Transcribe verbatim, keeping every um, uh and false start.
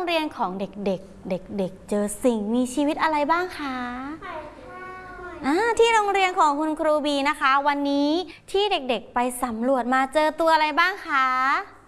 รงเรียนของเด็กๆ เด็กๆเจอสิ่งมีชีวิตอะไรบ้างคะอ่าที่โรงเรียนของคุณครูบีนะคะวันนี้ที่เด็กๆไปสำรวจมาเจอตัวอะไรบ้างคะ